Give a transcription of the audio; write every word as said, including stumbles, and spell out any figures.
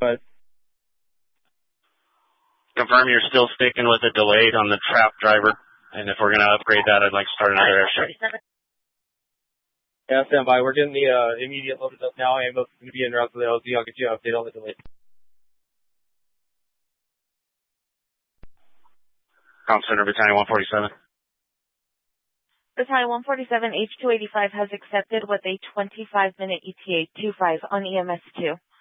But confirm you're still sticking with the delayed on the trap driver, and if we're going to upgrade that, I'd like to start another airstrike. Yeah, stand by. We're getting the uh, immediate loaded up now. Ambulance is going to be en route to the L Z. I'll get you an update on the delay. Comm Center, Battalion one forty-seven. Battalion one forty-seven, H two eighty-five has accepted with a twenty-five minute E T A two five on E M S two.